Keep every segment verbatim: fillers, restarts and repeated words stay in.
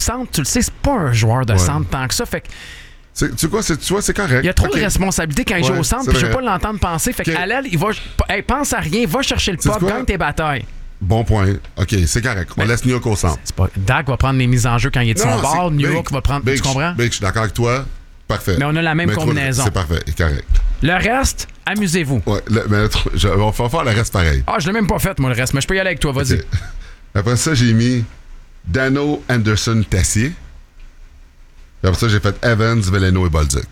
centre, tu le sais, c'est pas un joueur de ouais. centre tant que ça. Fait que c'est, tu, vois, c'est, tu vois, c'est correct. il y a trop okay. de responsabilités quand il ouais, joue au centre, puis je veux pas l'entendre penser. Fait okay. qu'à l'aile, il va. Hey, pense à rien, va chercher le puck, gagne tes batailles. Bon point. OK, c'est correct. On mais laisse New York au centre. C'est pas... Dak va prendre les mises en jeu quand il est de son bord. New York va prendre. Big, tu comprends? Big, je suis d'accord avec toi. Parfait. Mais on a la même mais combinaison. Trop, c'est parfait. C'est correct. Le reste, amusez-vous. Ouais, le, mais je, on va faire le reste pareil. Ah, je l'ai même pas fait, moi, le reste. Mais je peux y aller avec toi. Vas-y. Okay. Après ça, j'ai mis Dano, Anderson, Tessier. Puis après ça, j'ai fait Evans, Veleno et Bolduc.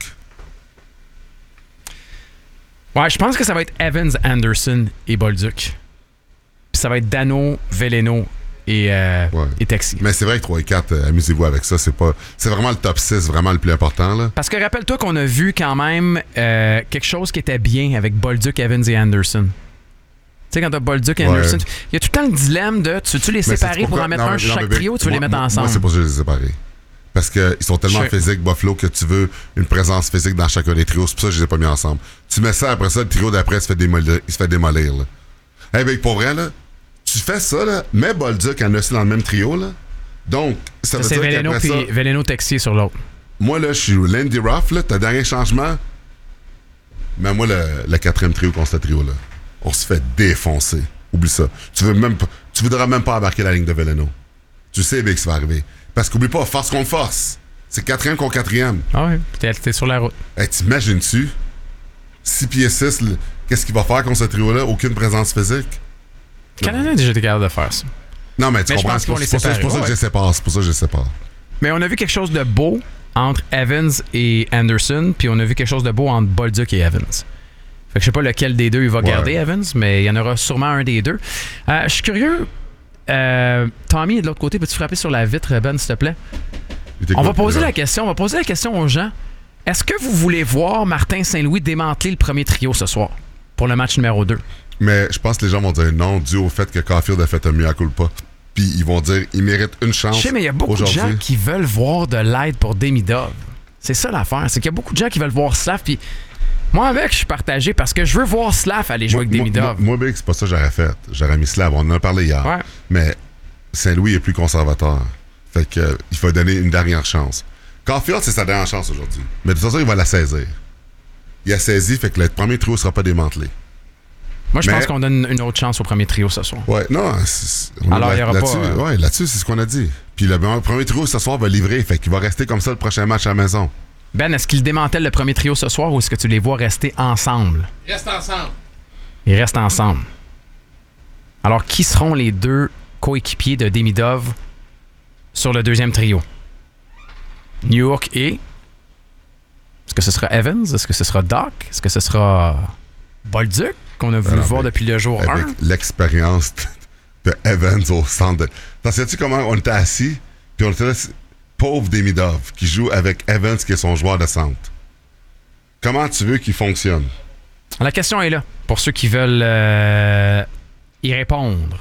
Ouais, je pense que ça va être Evans, Anderson et Bolduc. Puis ça va être Dano, Veleno et, euh, ouais. et Texier. Mais c'est vrai que trois et quatre, euh, amusez-vous avec ça. C'est pas, c'est vraiment le top six, vraiment le plus important. Là. Parce que rappelle-toi qu'on a vu quand même euh, quelque chose qui était bien avec Bolduc, Evans et Anderson. Tu sais, quand t'as Bolduc et ouais. Anderson, il y a tout le temps le dilemme de tu veux-tu les séparer pour en mettre non, un sur chaque trio ou tu veux moi, les mettre moi, ensemble? Moi, c'est pour ça que je les ai séparés. Parce qu'ils sont tellement je... physiques, Buffalo, que tu veux une présence physique dans chacun des trios. C'est pour ça que je les ai pas mis ensemble. Tu mets ça, après ça, le trio d'après se fait démolir, il se fait démolir. Là. Hey, ben, pour vrai, là, tu fais ça, là, mets Bolduc et Anderson dans le même trio. Là. Donc, ça, ça veut c'est dire Veleno qu'après puis ça... Veleno Texier sur l'autre. Moi, là, je suis Lindy Ruff, là, t'as dernier changement. Mais moi, le, le quatrième trio contre ce trio-là, on se fait défoncer. Oublie ça. Tu veux même pas, tu voudras même pas embarquer la ligne de Veleno. Tu sais bien que ça va arriver. Parce qu'oublie pas, force contre force. C'est quatrième contre quatrième. Ah oui, t'es, t'es sur la route. Hey, t'imagines-tu? six pieds six, qu'est-ce qu'il va faire contre ce trio-là? Aucune présence physique. Le Canadien a déjà été capable de faire ça. Non, mais tu mais comprends, c'est pour, c'est pour, ça, c'est pour ça que je les sépare. C'est pour ça que je les sépare. Mais on a vu quelque chose de beau entre Evans et Anderson, puis on a vu quelque chose de beau entre Bolduc et Evans. Fait que je sais pas lequel des deux il va ouais. garder, Evans, mais il y en aura sûrement un des deux. Euh, je suis curieux. Euh, Tommy est de l'autre côté. Peux-tu frapper sur la vitre, Ben, s'il te plaît? On va poser la question. On va poser la question aux gens. Est-ce que vous voulez voir Martin Saint-Louis démanteler le premier trio ce soir pour le match numéro deux? Mais je pense que les gens vont dire non, dû au fait que Caulfield a fait un mea culpa. Puis ils vont dire il mérite une chance. Je sais, mais il y a beaucoup aujourd'hui. de gens qui veulent voir de l'aide pour Demidov. C'est ça l'affaire. C'est qu'il y a beaucoup de gens qui veulent voir Slav. Puis moi, avec, je suis partagé parce que je veux voir Slav aller jouer moi, avec Demidov. Moi, moi, Big, c'est pas ça que j'aurais fait. J'aurais mis Slav. On en a parlé hier. Ouais. Mais Saint-Louis est plus conservateur. Fait que euh, il faut donner une dernière chance. Caulfield, c'est sa dernière chance aujourd'hui. Mais de toute façon, il va la saisir. Il a saisi, fait que le premier trio ne sera pas démantelé. Moi, je mais... pense qu'on donne une autre chance au premier trio ce soir. Ouais, non. C'est, on Alors, il y aura là-dessus, pas... Euh... Ouais, là-dessus, c'est ce qu'on a dit. Puis le premier trio ce soir va livrer. Fait qu'il va rester comme ça le prochain match à la maison. Ben, est-ce qu'il démantèle le premier trio ce soir ou est-ce que tu les vois rester ensemble? Ils restent ensemble. Ils restent ensemble. Alors, qui seront les deux coéquipiers de Demidov sur le deuxième trio? New York et... Est-ce que ce sera Evans? Est-ce que ce sera Doc? Est-ce que ce sera Bolduc, qu'on a voulu Alors, voir avec, depuis le jour avec un? Avec l'expérience de Evans au centre de... T'en sais-tu comment on était assis? Puis on était là, pauvre Demidov, qui joue avec Evans, qui est son joueur de centre. Comment tu veux qu'il fonctionne? La question est là, pour ceux qui veulent euh, y répondre.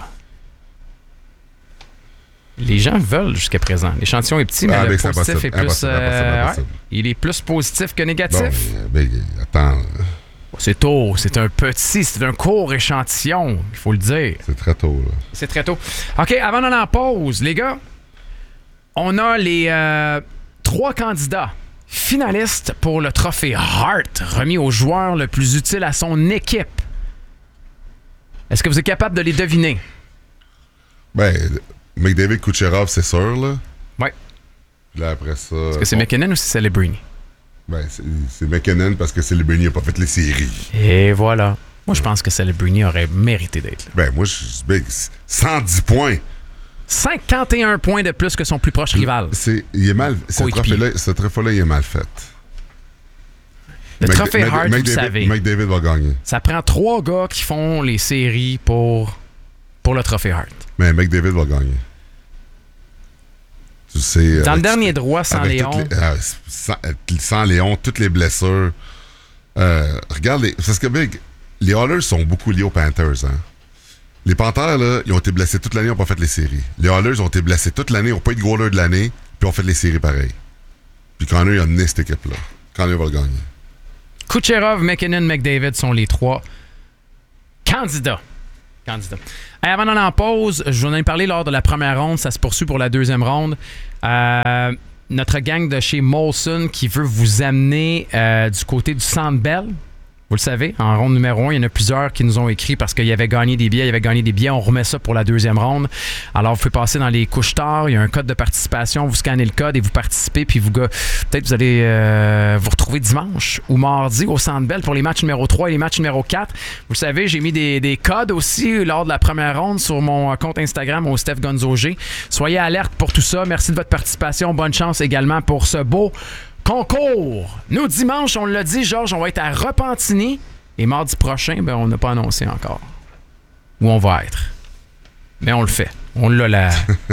Les gens veulent jusqu'à présent. L'échantillon est petit, mais ah, le positif positif est plus... Impossible, euh, impossible. Ouais, il est plus positif que négatif. Bon, mais, mais, attends... C'est tôt, c'est un petit, c'est un court échantillon, il faut le dire. C'est très tôt, là. C'est très tôt. OK, avant d'aller en pause, les gars, on a les euh, trois candidats finalistes pour le trophée Hart, remis au joueur le plus utile à son équipe. Est-ce que vous êtes capable de les deviner? Ben, McDavid Kucherov, c'est sûr, là. Oui. Là, après ça... Est-ce que c'est bon. McKinnon ou c'est Celebrini? Ben, c'est, c'est McKinnon parce que Celebrini n'a pas fait les séries. Et voilà. Moi, je pense que Celebrini aurait mérité d'être là. Ben, moi, je ben, cent dix points. cinquante et un points de plus que son plus proche rival. C'est, il est mal... Ce trophée-là, ce trophée-là, il est mal fait. Le Mc, trophée Mc, Hart, McDavid, vous savez. McDavid va gagner. Ça prend trois gars qui font les séries pour, pour le trophée Hart. Mais McDavid va gagner. Tu sais, dans avec, le dernier droit, sans Léon. Les, euh, sans, sans Léon, toutes les blessures. Euh, regarde, les, parce que Big, les Oilers sont beaucoup liés aux Panthers. Hein. Les Panthers, là, ils ont été blessés toute l'année, ils n'ont pas fait les séries. Les Oilers ont été blessés toute l'année, ils n'ont pas eu de goaler de l'année, puis ont fait les séries pareil. Puis Connor, il a mené cette équipe-là. Connor va le gagner. Kucherov, McKinnon, McDavid sont les trois candidats Candidat. Hey, avant d'aller en pause, je vous en ai parlé lors de la première ronde. Ça se poursuit pour la deuxième ronde. Euh, notre gang de chez Molson qui veut vous amener euh, du côté du Centre Bell. Vous le savez, en ronde numéro un, il y en a plusieurs qui nous ont écrit parce qu'ils avaient gagné des billets, ils avaient gagné des billets. On remet ça pour la deuxième ronde. Alors, vous pouvez passer dans les couches tard. Il y a un code de participation. Vous scannez le code et vous participez. Puis, vous, peut-être vous allez euh, vous retrouver dimanche ou mardi au Centre Bell pour les matchs numéro trois et les matchs numéro quatre. Vous le savez, j'ai mis des, des codes aussi lors de la première ronde sur mon compte Instagram au Steph Gonzo G. Soyez alerte pour tout ça. Merci de votre participation. Bonne chance également pour ce beau concours. Nous, dimanche, on l'a dit, Georges, on va être à Repentigny. Et mardi prochain, ben, on n'a pas annoncé encore où on va être. Mais on le fait. On l'a là.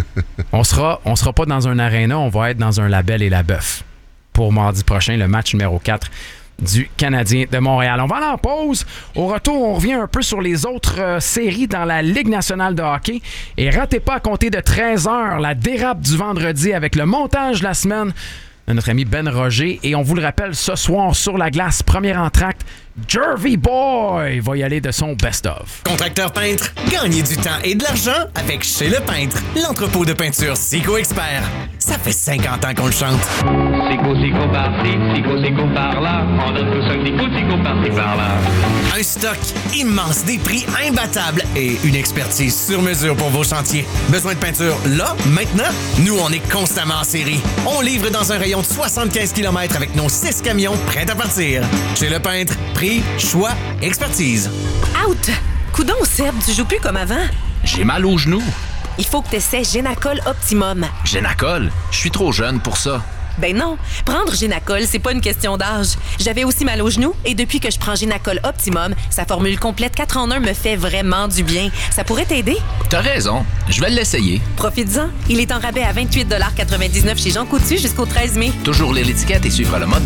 on sera, on sera pas dans un aréna, on va être dans un Label et la Bœuf pour mardi prochain, le match numéro quatre du Canadien de Montréal. On va aller en pause. Au retour, on revient un peu sur les autres euh, séries dans la Ligue nationale de hockey. Et ratez pas à compter de treize heures la dérape du vendredi avec le montage de la semaine de notre ami Ben Roger. Et on vous le rappelle, ce soir, sur la glace, premier entracte, Jervy Boy va y aller de son best-of. Contracteur peintre, gagnez du temps et de l'argent avec Chez Le Peintre, l'entrepôt de peinture Sico Expert. Ça fait cinquante ans qu'on le chante. Sico, Sico par-ci, Sico, Sico par-là. On donne tout ça, Sico, Sico par-ci, par-là. Un stock immense, des prix imbattables et une expertise sur mesure pour vos chantiers. Besoin de peinture là, maintenant? Nous, on est constamment en série. On livre dans un rayon de soixante-quinze kilomètres avec nos six camions prêts à partir. Chez Le Peintre, prix, choix, expertise. Out! Coudon, Seb, tu joues plus comme avant. J'ai mal au genou. Il faut que tu essaies Génacol Optimum. Génacol? Je suis trop jeune pour ça. Ben non, prendre Génacol, c'est pas une question d'âge. J'avais aussi mal au genou et depuis que je prends Génacol Optimum, sa formule complète quatre en un me fait vraiment du bien. Ça pourrait t'aider? T'as raison, je vais l'essayer. Profites-en. Il est en rabais à vingt-huit quatre-vingt-dix-neuf chez Jean Coutu jusqu'au treize mai. Toujours lire l'étiquette et suivre le mode